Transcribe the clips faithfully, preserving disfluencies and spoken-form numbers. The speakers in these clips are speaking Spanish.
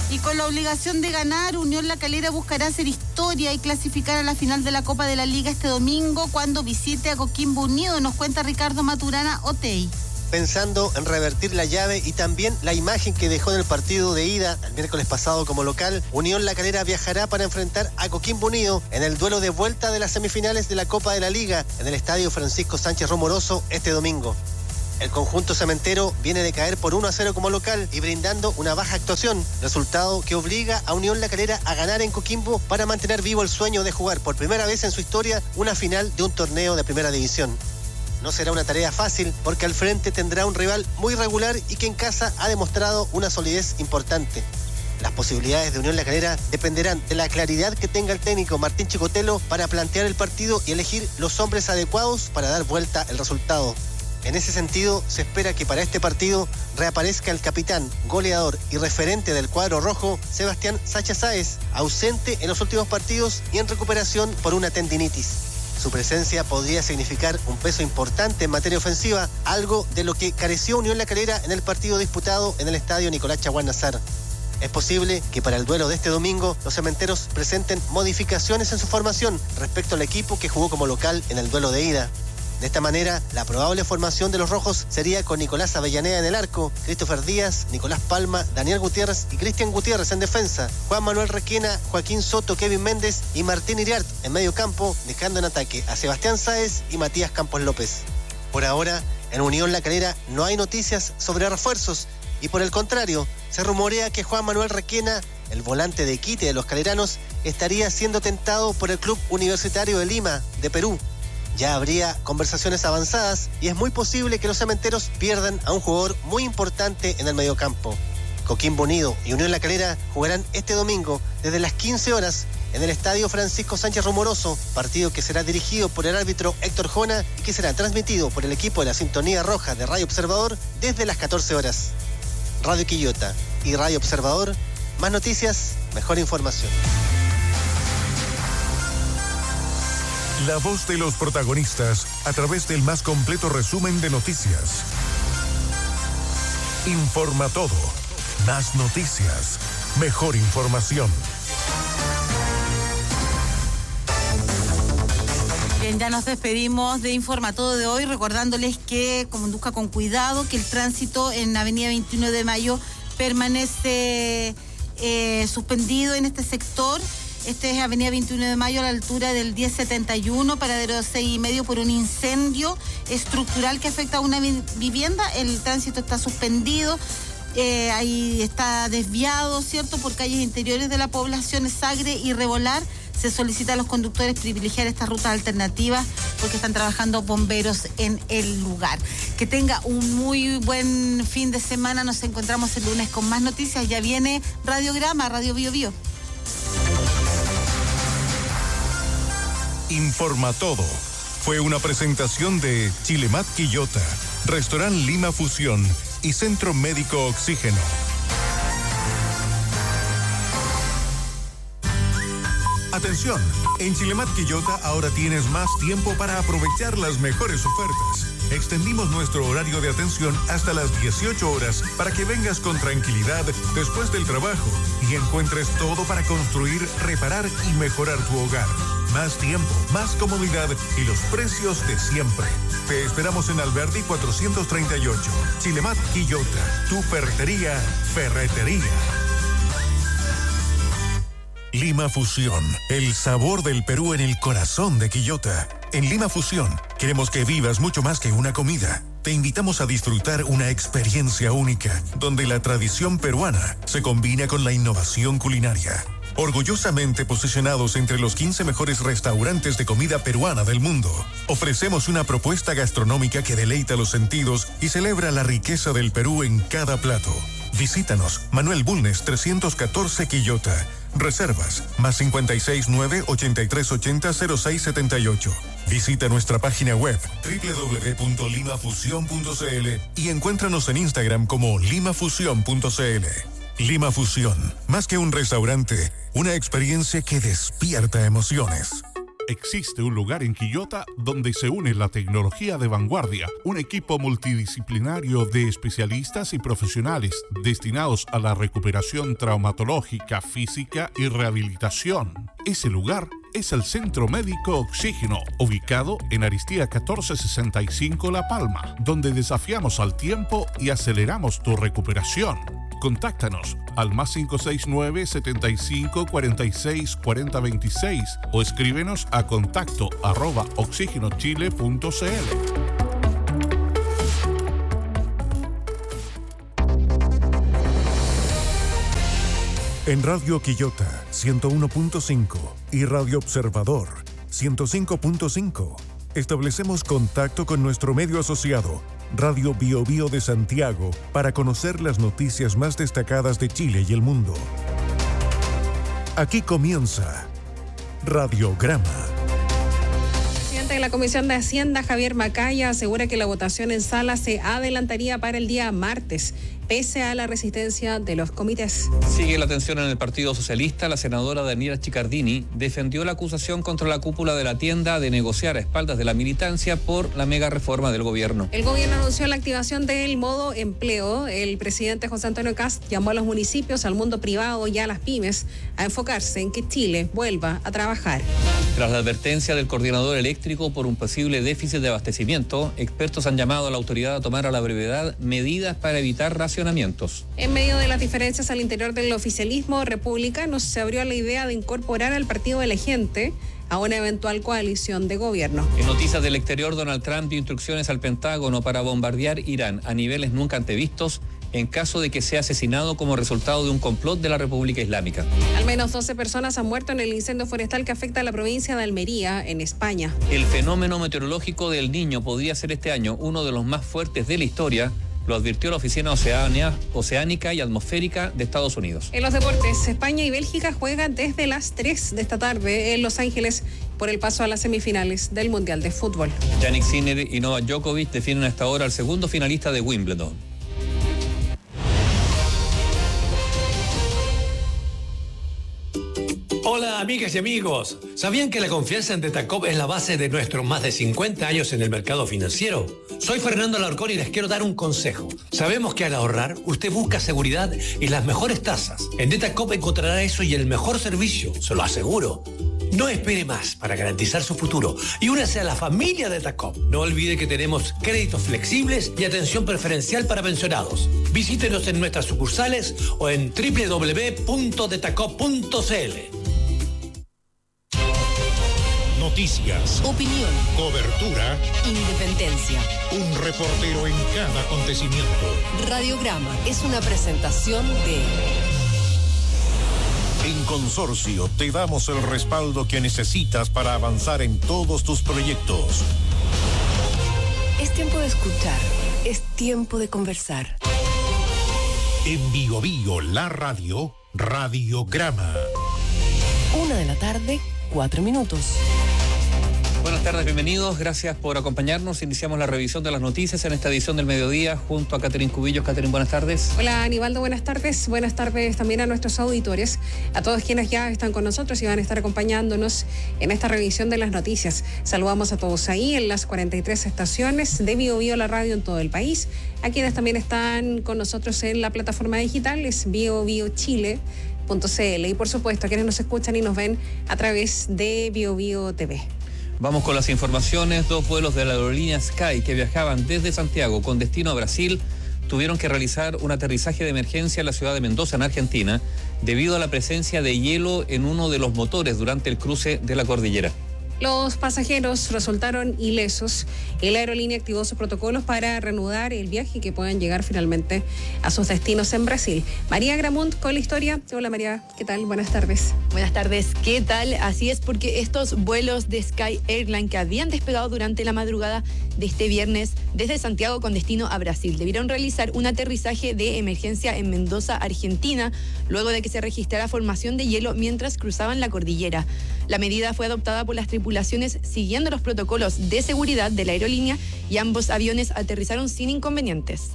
Y con la obligación de ganar, Unión La Calera buscará hacer historia y clasificar a la final de la Copa de la Liga este domingo cuando visite a Coquimbo Unido, nos cuenta Ricardo Maturana Otey. Pensando en revertir la llave y también la imagen que dejó en el partido de ida el miércoles pasado como local, Unión La Calera viajará para enfrentar a Coquimbo Unido en el duelo de vuelta de las semifinales de la Copa de la Liga en el Estadio Francisco Sánchez Romoroso este domingo. El conjunto cementero viene de caer por uno a cero como local y brindando una baja actuación, resultado que obliga a Unión La Calera a ganar en Coquimbo para mantener vivo el sueño de jugar por primera vez en su historia una final de un torneo de primera división. No será una tarea fácil porque al frente tendrá un rival muy regular y que en casa ha demostrado una solidez importante. Las posibilidades de Unión La Calera dependerán de la claridad que tenga el técnico Martín Chicotelo para plantear el partido y elegir los hombres adecuados para dar vuelta el resultado. En ese sentido, se espera que para este partido reaparezca el capitán, goleador y referente del cuadro rojo, Sebastián Sacha Sáez, ausente en los últimos partidos y en recuperación por una tendinitis. Su presencia podría significar un peso importante en materia ofensiva, algo de lo que careció Unión La Calera en el partido disputado en el estadio Nicolás Chaguán Nazar. Es posible que para el duelo de este domingo los cementeros presenten modificaciones en su formación respecto al equipo que jugó como local en el duelo de ida. De esta manera, la probable formación de los rojos sería con Nicolás Avellaneda en el arco, Christopher Díaz, Nicolás Palma, Daniel Gutiérrez y Cristian Gutiérrez en defensa, Juan Manuel Requena, Joaquín Soto, Kevin Méndez y Martín Iriart en medio campo, dejando en ataque a Sebastián Sáez y Matías Campos López. Por ahora, en Unión La Calera no hay noticias sobre refuerzos y por el contrario, se rumorea que Juan Manuel Requena, el volante de quite de los caleranos, estaría siendo tentado por el Club Universitario de Lima, de Perú. Ya habría conversaciones avanzadas y es muy posible que los cementeros pierdan a un jugador muy importante en el mediocampo. Coquimbo Unido y Unión La Calera jugarán este domingo desde las quince horas en el Estadio Francisco Sánchez Romoroso, partido que será dirigido por el árbitro Héctor Jona y que será transmitido por el equipo de la Sintonía Roja de Radio Observador desde las catorce horas. Radio Quillota y Radio Observador, más noticias, mejor información. La voz de los protagonistas a través del más completo resumen de noticias. Informa todo. Más noticias. Mejor información. Bien, ya nos despedimos de Informa Todo de hoy, recordándoles que conduzca con cuidado, que el tránsito en Avenida veintiuno de Mayo permanece eh, suspendido en este sector. Este es Avenida veintiuno de Mayo a la altura del diez setenta y uno, paradero seis y medio, por un incendio estructural que afecta a una vivienda. El tránsito está suspendido, eh, ahí está desviado, ¿cierto?, por calles interiores de la población Sagre y Revolar. Se solicita a los conductores privilegiar estas rutas alternativas porque están trabajando bomberos en el lugar. Que tenga un muy buen fin de semana. Nos encontramos el lunes con más noticias. Ya viene Radiograma, Radio Bio Bio. Informa Todo. Fue una presentación de Chilemat Quillota, Restaurant Lima Fusión y Centro Médico Oxígeno. Atención, en Chilemat Quillota ahora tienes más tiempo para aprovechar las mejores ofertas. Extendimos nuestro horario de atención hasta las dieciocho horas para que vengas con tranquilidad después del trabajo y encuentres todo para construir, reparar y mejorar tu hogar. Más tiempo, más comodidad y los precios de siempre. Te esperamos en Alberdi cuatrocientos treinta y ocho. Chilemat Quillota, tu ferretería, ferretería. Lima Fusión, el sabor del Perú en el corazón de Quillota. En Lima Fusión, queremos que vivas mucho más que una comida. Te invitamos a disfrutar una experiencia única, donde la tradición peruana se combina con la innovación culinaria. Orgullosamente posicionados entre los quince mejores restaurantes de comida peruana del mundo, ofrecemos una propuesta gastronómica que deleita los sentidos y celebra la riqueza del Perú en cada plato. Visítanos, Manuel Bulnes trescientos catorce Quillota. Reservas, más cincuenta y seis nueve ochenta y tres ochenta cero seis setenta y ocho. Visita nuestra página web doble u doble u doble u punto lima fusión punto c l y encuéntranos en Instagram como lima fusión punto c l. Lima Fusión, más que un restaurante, una experiencia que despierta emociones. Existe un lugar en Quillota donde se une la tecnología de vanguardia, un equipo multidisciplinario de especialistas y profesionales destinados a la recuperación traumatológica, física y rehabilitación. Ese lugar es el Centro Médico Oxígeno, ubicado en Aristía catorce sesenta y cinco La Palma, donde desafiamos al tiempo y aceleramos tu recuperación. Contáctanos al más cinco seis nueve, setenta y cinco, cuarenta y seis, cuarenta veintiséis o escríbenos a contacto arroba oxígenochile punto cl. En Radio Quillota ciento uno punto cinco y Radio Observador ciento cinco punto cinco establecemos contacto con nuestro medio asociado, Radio Bio Bio de Santiago, para conocer las noticias más destacadas de Chile y el mundo. Aquí comienza Radiograma. El presidente de la Comisión de Hacienda, Javier Macaya, asegura que la votación en sala se adelantaría para el día martes, pese a la resistencia de los comités. Sigue la tensión en el Partido Socialista. La senadora Daniela Chiccardini defendió la acusación contra la cúpula de la tienda de negociar a espaldas de la militancia por la mega reforma del gobierno. El gobierno anunció la activación del modo empleo. El presidente José Antonio Kast llamó a los municipios, al mundo privado y a las pymes a enfocarse en que Chile vuelva a trabajar. Tras la advertencia del coordinador eléctrico por un posible déficit de abastecimiento, expertos han llamado a la autoridad a tomar a la brevedad medidas para evitar racionamientos. En medio de las diferencias al interior del oficialismo republicano, se abrió la idea de incorporar al Partido de la Gente a una eventual coalición de gobierno. En noticias del exterior, Donald Trump dio instrucciones al Pentágono para bombardear Irán a niveles nunca antevistos en caso de que sea asesinado como resultado de un complot de la República Islámica. Al menos doce personas han muerto en el incendio forestal que afecta a la provincia de Almería, en España. El fenómeno meteorológico del Niño podría ser este año uno de los más fuertes de la historia, lo advirtió la Oficina Oceania, Oceánica y Atmosférica de Estados Unidos. En los deportes, España y Bélgica juegan desde las tres de esta tarde en Los Ángeles por el paso a las semifinales del Mundial de Fútbol. Jannik Sinner y Novak Djokovic definen hasta ahora al segundo finalista de Wimbledon. Hola amigas y amigos, ¿sabían que la confianza en Tetacop es la base de nuestros más de cincuenta años en el mercado financiero? Soy Fernando Alarcón y les quiero dar un consejo. Sabemos que al ahorrar usted busca seguridad y las mejores tasas. En Tetacop encontrará eso y el mejor servicio, se lo aseguro. No espere más para garantizar su futuro y únase a la familia de Tetacop. No olvide que tenemos créditos flexibles y atención preferencial para pensionados. Visítenos en nuestras sucursales o en doble u doble u doble u punto detacop punto c l. Noticias, opinión, cobertura, independencia. Un reportero en cada acontecimiento. Radiograma es una presentación de... En Consorcio te damos el respaldo que necesitas para avanzar en todos tus proyectos. Es tiempo de escuchar, es tiempo de conversar. En Bio Bio, la radio, Radiograma. Una de la tarde, cuatro minutos. Buenas tardes, bienvenidos, gracias por acompañarnos. Iniciamos la revisión de las noticias en esta edición del mediodía junto a Catherine Cubillos. Catherine, buenas tardes. Hola Aníbaldo, buenas tardes. Buenas tardes también a nuestros auditores, a todos quienes ya están con nosotros y van a estar acompañándonos en esta revisión de las noticias. Saludamos a todos ahí en las cuarenta y tres estaciones de Bio Bio, la radio en todo el país. A quienes también están con nosotros en la plataforma digital, es bio bio chile punto c l, y por supuesto a quienes nos escuchan y nos ven a través de Bio Bio T V. Vamos con las informaciones. Dos vuelos de la aerolínea Sky que viajaban desde Santiago con destino a Brasil tuvieron que realizar un aterrizaje de emergencia en la ciudad de Mendoza, en Argentina, debido a la presencia de hielo en uno de los motores durante el cruce de la cordillera. Los pasajeros resultaron ilesos y la aerolínea activó sus protocolos para reanudar el viaje y que puedan llegar finalmente a sus destinos en Brasil. María Gramunt con la historia. Hola María, ¿qué tal? Buenas tardes. Buenas tardes, ¿qué tal? Así es, porque estos vuelos de Sky Airline que habían despegado durante la madrugada de este viernes desde Santiago con destino a Brasil debieron realizar un aterrizaje de emergencia en Mendoza, Argentina, luego de que se registrara formación de hielo mientras cruzaban la cordillera. La medida fue adoptada por las tripulaciones siguiendo los protocolos de seguridad de la aerolínea y ambos aviones aterrizaron sin inconvenientes.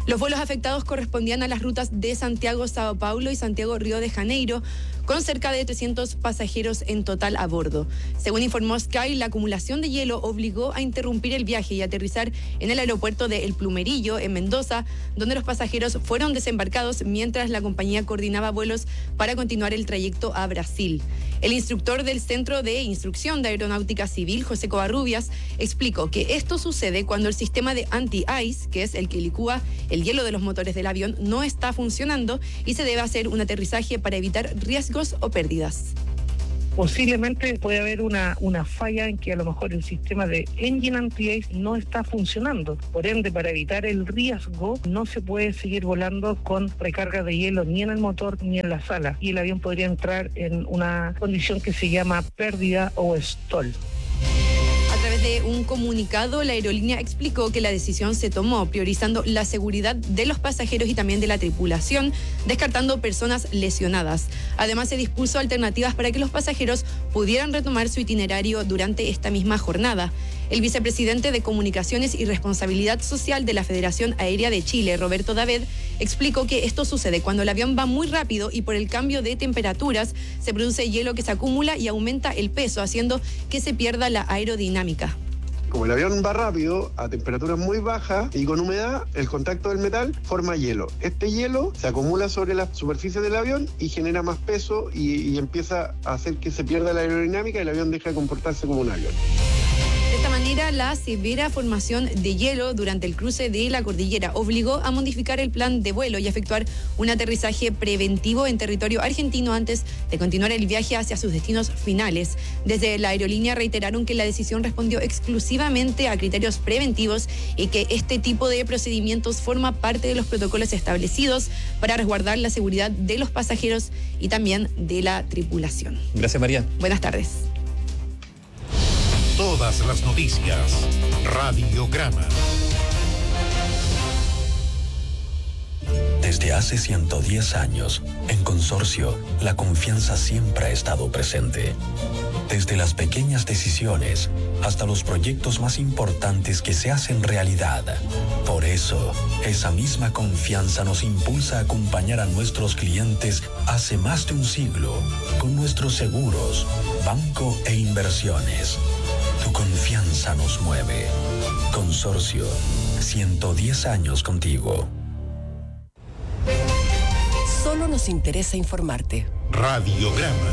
Los vuelos afectados correspondían a las rutas de Santiago-Sao Paulo y Santiago-Río de Janeiro, con cerca de trescientos pasajeros en total a bordo. Según informó Sky, la acumulación de hielo obligó a interrumpir el viaje y aterrizar en el aeropuerto de El Plumerillo, en Mendoza, donde los pasajeros fueron desembarcados mientras la compañía coordinaba vuelos para continuar el trayecto a Brasil. El instructor del Centro de Instrucción de Aeronáutica Civil, José Covarrubias, explicó que esto sucede cuando el sistema de anti-ice, que es el que licúa el hielo de los motores del avión, no está funcionando y se debe hacer un aterrizaje para evitar riesgos o pérdidas. Posiblemente puede haber una, una falla en que a lo mejor el sistema de engine anti-ice no está funcionando. Por ende, para evitar el riesgo, no se puede seguir volando con recarga de hielo ni en el motor ni en la sala. Y el avión podría entrar en una condición que se llama pérdida o stall. A través de un comunicado, la aerolínea explicó que la decisión se tomó priorizando la seguridad de los pasajeros y también de la tripulación, descartando personas lesionadas. Además, se dispuso alternativas para que los pasajeros pudieran retomar su itinerario durante esta misma jornada. El vicepresidente de Comunicaciones y Responsabilidad Social de la Federación Aérea de Chile, Roberto David, explicó que esto sucede cuando el avión va muy rápido y por el cambio de temperaturas se produce hielo que se acumula y aumenta el peso, haciendo que se pierda la aerodinámica. Como el avión va rápido, a temperaturas muy bajas y con humedad, el contacto del metal forma hielo. Este hielo se acumula sobre la superficie del avión y genera más peso y, y empieza a hacer que se pierda la aerodinámica y el avión deja de comportarse como un avión. De esta manera, la severa formación de hielo durante el cruce de la cordillera obligó a modificar el plan de vuelo y a efectuar un aterrizaje preventivo en territorio argentino antes de continuar el viaje hacia sus destinos finales. Desde la aerolínea reiteraron que la decisión respondió exclusivamente a criterios preventivos y que este tipo de procedimientos forma parte de los protocolos establecidos para resguardar la seguridad de los pasajeros y también de la tripulación. Gracias, María. Buenas tardes. Todas las noticias. Radiograma. Desde hace ciento diez años, en Consorcio, la confianza siempre ha estado presente. Desde las pequeñas decisiones hasta los proyectos más importantes que se hacen realidad. Por eso, esa misma confianza nos impulsa a acompañar a nuestros clientes hace más de un siglo con nuestros seguros, banco e inversiones. Tu confianza nos mueve. Consorcio, ciento diez años contigo. Solo nos interesa informarte. Radiograma.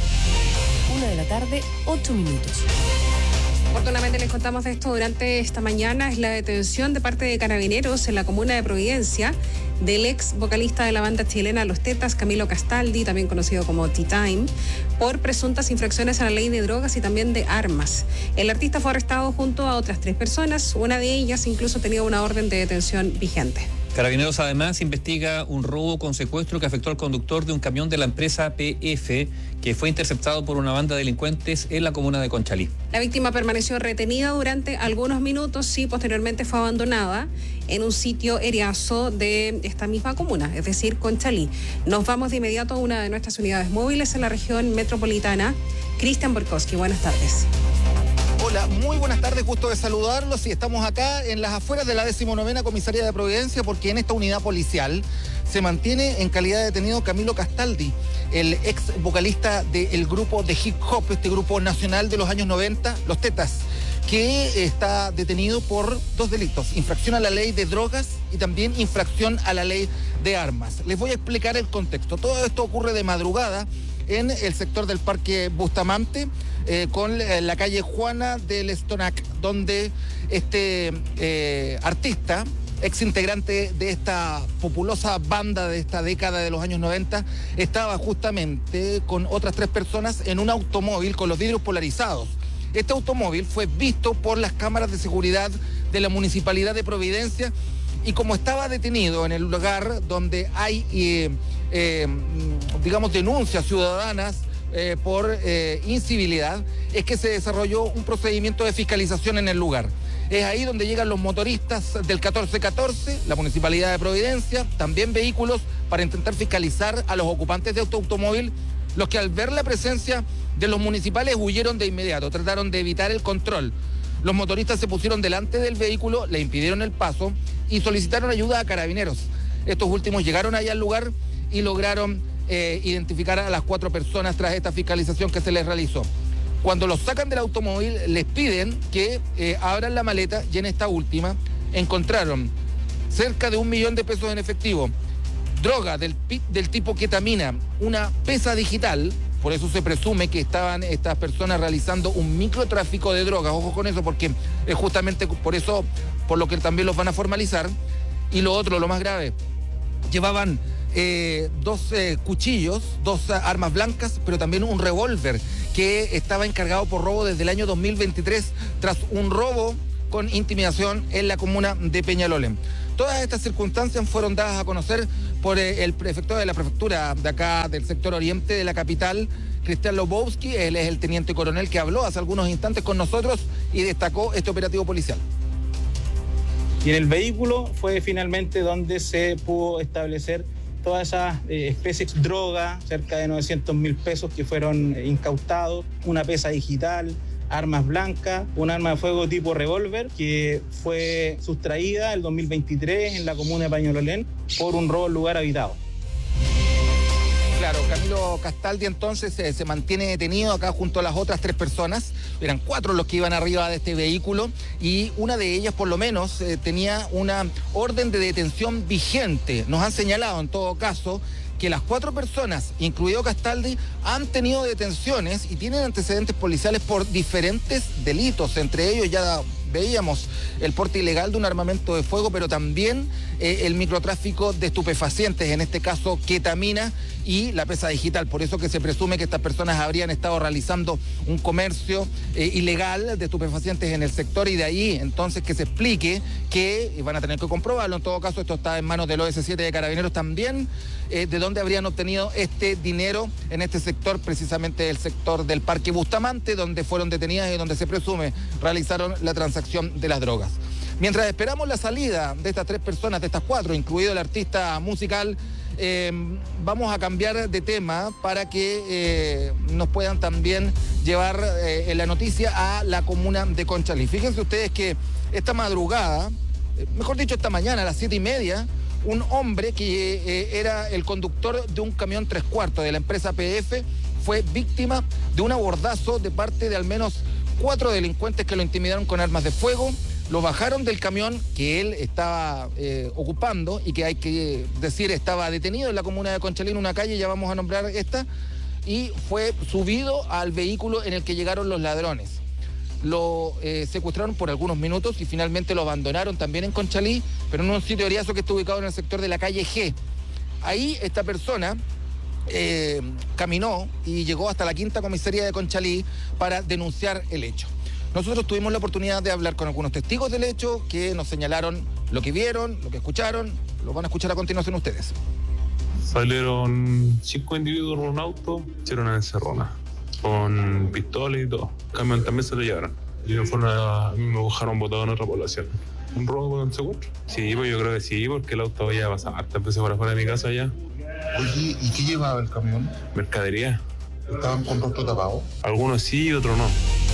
Una de la tarde, ocho minutos. Oportunamente les contamos de esto durante esta mañana. Es la detención de parte de carabineros en la comuna de Providencia del ex vocalista de la banda chilena Los Tetas, Camilo Castaldi, también conocido como T-Time, por presuntas infracciones a la ley de drogas y también de armas. El artista fue arrestado junto a otras tres personas. Una de ellas incluso tenía una orden de detención vigente. Carabineros además investiga un robo con secuestro que afectó al conductor de un camión de la empresa P F, que fue interceptado por una banda de delincuentes en la comuna de Conchalí. La víctima permaneció retenida durante algunos minutos y posteriormente fue abandonada en un sitio eriazo de esta misma comuna, es decir, Conchalí. Nos vamos de inmediato a una de nuestras unidades móviles en la región metropolitana. Cristian Borkowski, buenas tardes. Hola, muy buenas tardes, gusto de saludarlos. Y estamos acá en las afueras de la decimonovena Comisaría de Providencia, porque en esta unidad policial se mantiene en calidad de detenido Camilo Castaldi, el ex vocalista del grupo de hip hop, este grupo nacional de los años noventa, Los Tetas, que está detenido por dos delitos: infracción a la ley de drogas y también infracción a la ley de armas. Les voy a explicar el contexto. Todo esto ocurre de madrugada en el sector del Parque Bustamante, eh, con eh, la calle Juana del Estonac, donde este eh, artista, ex integrante de esta populosa banda de esta década de los años noventa, estaba justamente con otras tres personas en un automóvil con los vidrios polarizados. Este automóvil fue visto por las cámaras de seguridad de la Municipalidad de Providencia, y como estaba detenido en el lugar donde hay, eh, eh, digamos, denuncias ciudadanas eh, por eh, incivilidad, es que se desarrolló un procedimiento de fiscalización en el lugar. Es ahí donde llegan los motoristas del catorce catorce, la Municipalidad de Providencia, también vehículos, para intentar fiscalizar a los ocupantes de este automóvil, los que al ver la presencia de los municipales huyeron de inmediato, trataron de evitar el control. Los motoristas se pusieron delante del vehículo, le impidieron el paso y solicitaron ayuda a carabineros. Estos últimos llegaron allá al lugar y lograron eh, identificar a las cuatro personas tras esta fiscalización que se les realizó. Cuando los sacan del automóvil, les piden que eh, abran la maleta y en esta última encontraron cerca de un millón de pesos en efectivo, droga del, del tipo ketamina, una pesa digital. Por eso se presume que estaban estas personas realizando un microtráfico de drogas. Ojo con eso, porque es justamente por eso por lo que también los van a formalizar. Y lo otro, lo más grave, llevaban eh, dos eh, cuchillos, dos uh, armas blancas, pero también un revólver que estaba encargado por robo desde el año dos mil veintitrés tras un robo con intimidación en la comuna de Peñalolén. Todas estas circunstancias fueron dadas a conocer por eh, el prefecto de la prefectura de acá del sector oriente de la capital, Cristian Lobowski. Él es el teniente coronel que habló hace algunos instantes con nosotros y destacó este operativo policial. Y en el vehículo fue finalmente donde se pudo establecer todas esas eh, especies de droga, cerca de novecientos mil pesos que fueron eh, incautados, una pesa digital, armas blancas, un arma de fuego tipo revólver que fue sustraída el dos mil veintitrés en la comuna de Peñalolén por un robo en lugar habitado. Claro, Camilo Castaldi entonces eh, se mantiene detenido acá junto a las otras tres personas. Eran cuatro los que iban arriba de este vehículo y una de ellas por lo menos eh, tenía una orden de detención vigente. Nos han señalado en todo caso que las cuatro personas, incluido Castaldi, han tenido detenciones y tienen antecedentes policiales por diferentes delitos. Entre ellos ya veíamos el porte ilegal de un armamento de fuego, pero también eh, el microtráfico de estupefacientes, en este caso ketamina y la pesa digital. Por eso que se presume que estas personas habrían estado realizando un comercio eh, ilegal de estupefacientes en el sector y de ahí entonces que se explique que, y van a tener que comprobarlo, en todo caso esto está en manos del O S siete de Carabineros también, eh, de dónde habrían obtenido este dinero en este sector, precisamente el sector del Parque Bustamante, donde fueron detenidas y donde se presume realizaron la transacción de las drogas. Mientras esperamos la salida de estas tres personas, de estas cuatro, incluido el artista musical, eh, vamos a cambiar de tema para que eh, nos puedan también llevar eh, en la noticia a la comuna de Conchalí. Fíjense ustedes que esta madrugada, eh, mejor dicho esta mañana a las siete y media, un hombre que eh, era el conductor de un camión tres cuartos de la empresa P F fue víctima de un abordazo de parte de al menos cuatro delincuentes que lo intimidaron con armas de fuego. Lo bajaron del camión que él estaba eh, ocupando y que hay que decir estaba detenido en la comuna de Conchalí, en una calle, ya vamos a nombrar esta, y fue subido al vehículo en el que llegaron los ladrones. Lo eh, secuestraron por algunos minutos y finalmente lo abandonaron también en Conchalí, pero en un sitio eriazo que está ubicado en el sector de la calle G. Ahí esta persona eh, caminó y llegó hasta la quinta comisaría de Conchalí para denunciar el hecho. Nosotros tuvimos la oportunidad de hablar con algunos testigos del hecho que nos señalaron lo que vieron, lo que escucharon. Lo van a escuchar a continuación ustedes. Salieron cinco individuos en un auto, hicieron una encerrona con pistolas y todo. El camión también se lo llevaron. Y me, fueron a, a mí me bajaron botado en otra población. ¿Un robo con secuestro? Sí, pues yo creo que sí, porque el auto había pasado hartas veces por afuera de mi casa ya. Oye, ¿y qué llevaba el camión? Mercadería. ¿Estaban con rostro tapado? Algunos sí y otros no.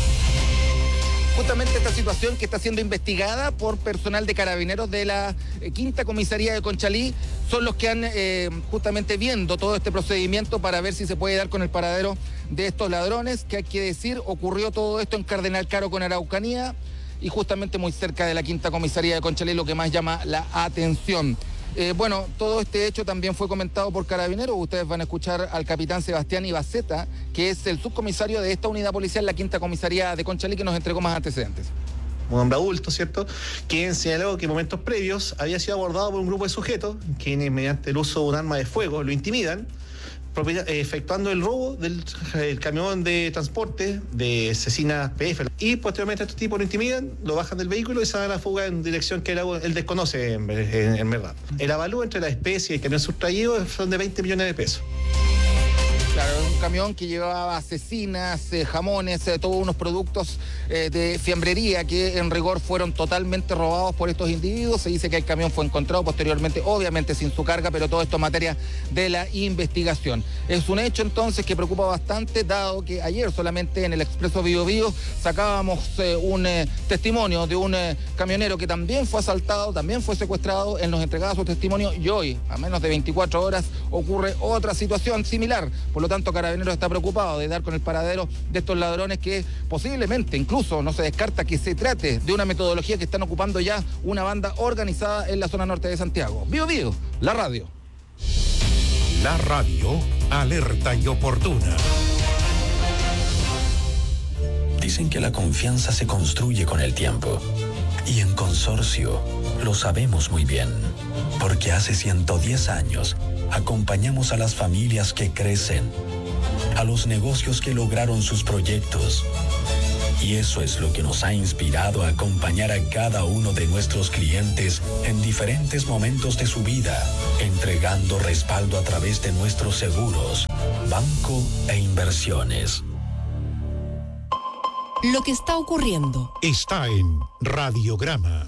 Justamente esta situación que está siendo investigada por personal de Carabineros de la eh, quinta comisaría de Conchalí son los que han eh, justamente viendo todo este procedimiento para ver si se puede dar con el paradero de estos ladrones, que hay que decir, ocurrió todo esto en Cardenal Caro con Araucanía y justamente muy cerca de la quinta comisaría de Conchalí, lo que más llama la atención. Eh, bueno, todo este hecho también fue comentado por Carabineros. Ustedes van a escuchar al capitán Sebastián Ibaceta, que es el subcomisario de esta unidad policial, la quinta comisaría de Conchalí, que nos entregó más antecedentes. Un hombre adulto, ¿cierto?, quien señaló que en momentos previos había sido abordado por un grupo de sujetos quienes mediante el uso de un arma de fuego lo intimidan, efectuando el robo del el camión de transporte de Cecina P F. Y posteriormente estos tipos lo intimidan, lo bajan del vehículo y se dan a la fuga en dirección que él desconoce en, en, en verdad. El avalúo entre la especie y el camión sustraído son de veinte millones de pesos. Claro, es un camión que llevaba cecinas, eh, jamones, eh, todos unos productos eh, de fiambrería que en rigor fueron totalmente robados por estos individuos. Se dice que el camión fue encontrado posteriormente, obviamente sin su carga, pero todo esto es materia de la investigación. Es un hecho entonces que preocupa bastante, dado que ayer solamente en el Expreso Bío Bío sacábamos eh, un eh, testimonio de un eh, camionero que también fue asaltado, también fue secuestrado, él nos entregaba su testimonio y hoy, a menos de veinticuatro horas, ocurre otra situación similar. Por lo tanto, Carabineros está preocupado de dar con el paradero de estos ladrones que posiblemente, incluso no se descarta que se trate de una metodología que están ocupando ya una banda organizada en la zona norte de Santiago. Bío Bío, la radio. La radio, alerta y oportuna. Dicen que la confianza se construye con el tiempo. Y en Consorcio lo sabemos muy bien, porque hace ciento diez años acompañamos a las familias que crecen, a los negocios que lograron sus proyectos. Y eso es lo que nos ha inspirado a acompañar a cada uno de nuestros clientes en diferentes momentos de su vida, entregando respaldo a través de nuestros seguros, banco e inversiones. Lo que está ocurriendo está en Radiograma.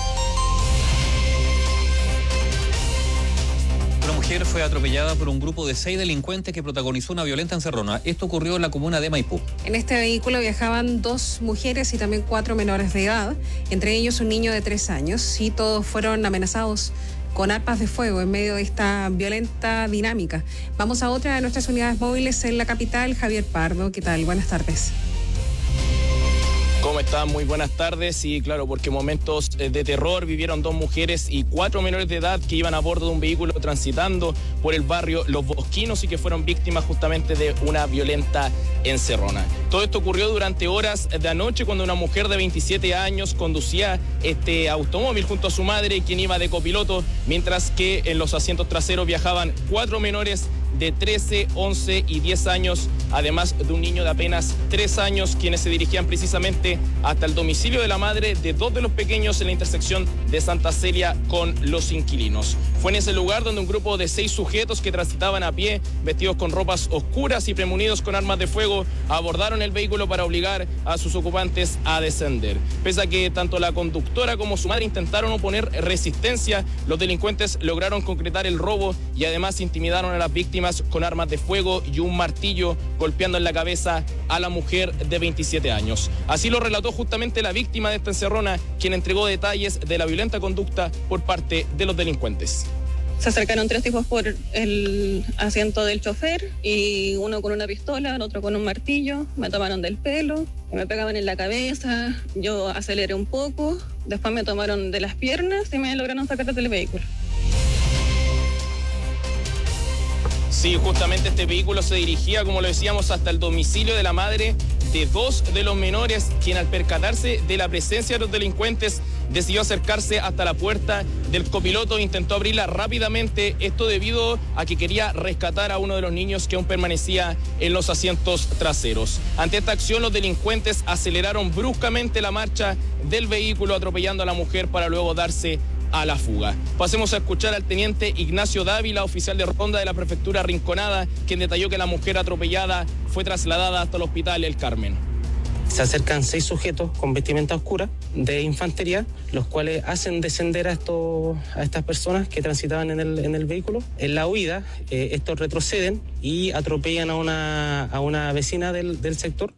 Una mujer fue atropellada por un grupo de seis delincuentes que protagonizó una violenta encerrona. Esto ocurrió en la comuna de Maipú. En este vehículo viajaban dos mujeres y también cuatro menores de edad, entre ellos un niño de tres años, y todos fueron amenazados con armas de fuego en medio de esta violenta dinámica. Vamos a otra de nuestras unidades móviles en la capital. Javier Pardo, ¿qué tal? Buenas tardes. ¿Cómo están? Muy buenas tardes. Y claro, porque momentos de terror vivieron dos mujeres y cuatro menores de edad que iban a bordo de un vehículo transitando por el barrio Los Bosquinos y que fueron víctimas justamente de una violenta encerrona. Todo esto ocurrió durante horas de anoche cuando una mujer de veintisiete años conducía este automóvil junto a su madre, quien iba de copiloto, mientras que en los asientos traseros viajaban cuatro menores de trece, once y diez años, además de un niño de apenas tres años, quienes se dirigían precisamente hasta el domicilio de la madre de dos de los pequeños en la intersección de Santa Celia con Los Inquilinos. Fue en ese lugar donde un grupo de seis sujetos que transitaban a pie, vestidos con ropas oscuras y premunidos con armas de fuego, abordaron el vehículo para obligar a sus ocupantes a descender. Pese a que tanto la conductora como su madre intentaron oponer resistencia, los delincuentes lograron concretar el robo y además intimidaron a las víctimas con armas de fuego y un martillo, golpeando en la cabeza a la mujer de veintisiete años. Así lo relató justamente la víctima de esta encerrona, quien entregó detalles de la violenta conducta por parte de los delincuentes. Se acercaron tres tipos por el asiento del chofer y uno con una pistola, el otro con un martillo. Me tomaron del pelo, me pegaban en la cabeza, yo aceleré un poco, después me tomaron de las piernas y me lograron sacar del vehículo. Sí, justamente este vehículo se dirigía, como lo decíamos, hasta el domicilio de la madre de dos de los menores, quien al percatarse de la presencia de los delincuentes decidió acercarse hasta la puerta del copiloto e intentó abrirla rápidamente, esto debido a que quería rescatar a uno de los niños que aún permanecía en los asientos traseros. Ante esta acción, los delincuentes aceleraron bruscamente la marcha del vehículo, atropellando a la mujer para luego darse a la fuga. Pasemos a escuchar al teniente Ignacio Dávila, oficial de ronda de la prefectura Rinconada, quien detalló que la mujer atropellada fue trasladada hasta el hospital El Carmen. Se acercan seis sujetos con vestimenta oscura de infantería, los cuales hacen descender a, estos, a estas personas que transitaban en el, en el vehículo. En la huida, eh, estos retroceden y atropellan a una, a una vecina del, del sector.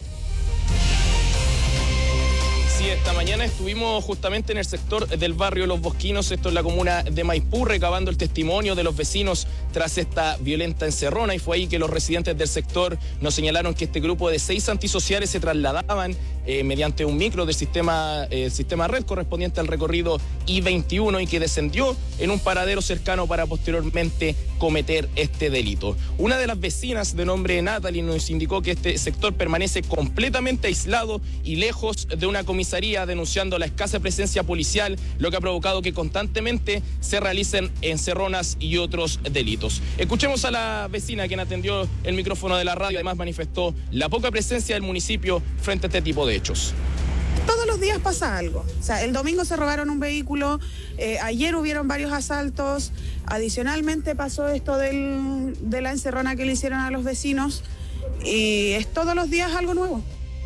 Sí, esta mañana estuvimos justamente en el sector del barrio Los Bosquinos, esto es la comuna de Maipú, recabando el testimonio de los vecinos tras esta violenta encerrona, y fue ahí que los residentes del sector nos señalaron que este grupo de seis antisociales se trasladaban eh, mediante un micro del sistema, eh, sistema red correspondiente al recorrido I veintiuno y que descendió en un paradero cercano para posteriormente cometer este delito. Una de las vecinas de nombre Natalie nos indicó que este sector permanece completamente aislado y lejos de una comisaría, denunciando la escasa presencia policial, lo que ha provocado que constantemente se realicen encerronas y otros delitos. Escuchemos a la vecina, quien atendió el micrófono de la radio, además manifestó la poca presencia del municipio frente a este tipo de hechos. Todos los días pasa algo. O sea, el domingo se robaron un vehículo, eh, ayer hubieron varios asaltos, adicionalmente pasó esto del, de la encerrona que le hicieron a los vecinos y es todos los días algo nuevo.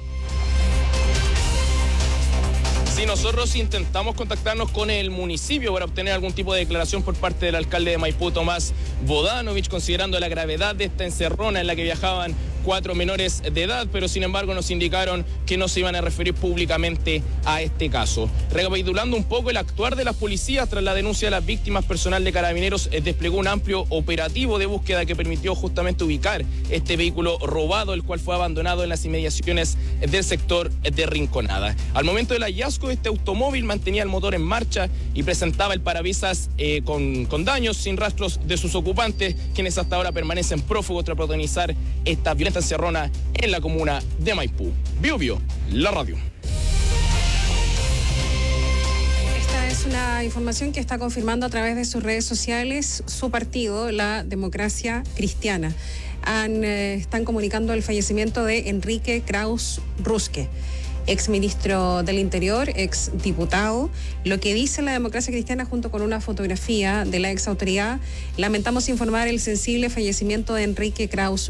Sí, nosotros intentamos contactarnos con el municipio para obtener algún tipo de declaración por parte del alcalde de Maipú, Tomás Bodanovich, considerando la gravedad de esta encerrona en la que viajaban cuatro menores de edad, pero sin embargo nos indicaron que no se iban a referir públicamente a este caso. Recapitulando un poco el actuar de las policías tras la denuncia de las víctimas, personal de Carabineros eh, desplegó un amplio operativo de búsqueda que permitió justamente ubicar este vehículo robado, el cual fue abandonado en las inmediaciones del sector de Rinconada. Al momento del hallazgo, este automóvil mantenía el motor en marcha y presentaba el parabrisas eh, con, con daños, sin rastros de sus ocupantes, quienes hasta ahora permanecen prófugos tras protagonizar esta violenta encerrona en la comuna de Maipú. Bio Bio, la radio. Esta es una información que está confirmando a través de sus redes sociales su partido, la Democracia Cristiana. Han, eh, están comunicando el fallecimiento de Enrique Kraus Rusque, ex ministro del Interior, ex diputado. Lo que dice la Democracia Cristiana junto con una fotografía de la ex autoridad: lamentamos informar el sensible fallecimiento de Enrique Kraus